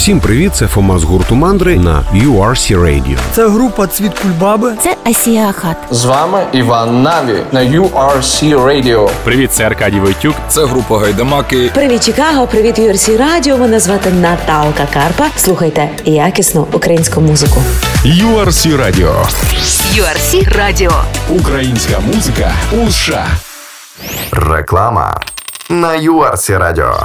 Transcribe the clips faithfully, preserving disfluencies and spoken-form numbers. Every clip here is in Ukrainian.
Усім привіт, це Фома з гурту Мандри на ю ар сі Radio. Це група «Цвіт Кульбаби». Це Асія Ахат. З вами Іван Наві на ю ар сі Radio. Привіт, це Аркадій Войтюк. Це група Гайдамаки. Привіт, Чикаго, привіт, ю ар сі Radio. Мене звати Наталка Карпа. Слухайте якісну українську музику. ю ар сі Radio. ю ар сі Radio. Українська музика у США. Реклама на ю ар сі Radio.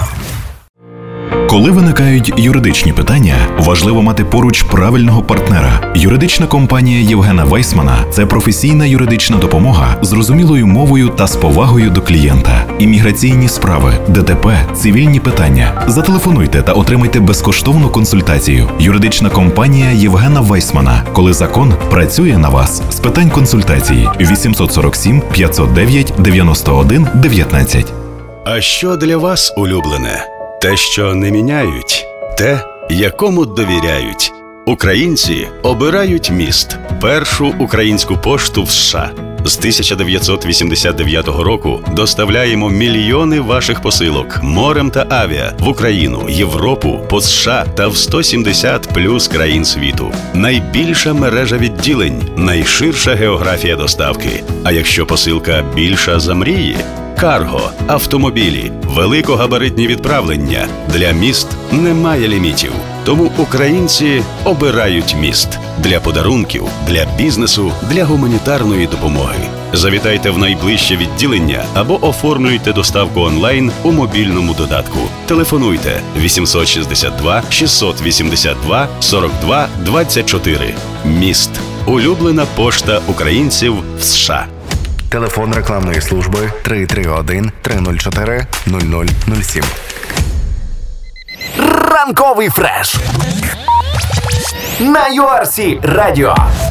Коли виникають юридичні питання, важливо мати поруч правильного партнера. Юридична компанія Євгена Вайсмана – це професійна юридична допомога зрозумілою мовою та з повагою до клієнта. Імміграційні справи, де те пе, цивільні питання. Зателефонуйте та отримайте безкоштовну консультацію. Юридична компанія Євгена Вайсмана. Коли закон працює на вас. З питань консультації вісім сорок сім п'ятсот дев'ять дев'яносто один дев'ятнадцять. А що для вас улюблене? Те, що не міняють, те, якому довіряють. Українці обирають міст – першу українську пошту в США. З тисяча дев'ятсот вісімдесят дев'ятого року доставляємо мільйони ваших посилок морем та авіа в Україну, Європу, по США та в сто сімдесят плюс країн світу. Найбільша мережа відділень, найширша географія доставки. А якщо посилка більша за мрії – карго, автомобілі, великогабаритні відправлення. Для міст немає лімітів. Тому українці обирають міст. Для подарунків, для бізнесу, для гуманітарної допомоги. Завітайте в найближче відділення або оформлюйте доставку онлайн у мобільному додатку. Телефонуйте вісім шість два шість вісім два сорок два двадцять чотири. Міст. Улюблена пошта українців в США. Телефон рекламної служби три три один три нуль чотири нуль нуль нуль сім. Ранковий фреш на ю ар сі Radio.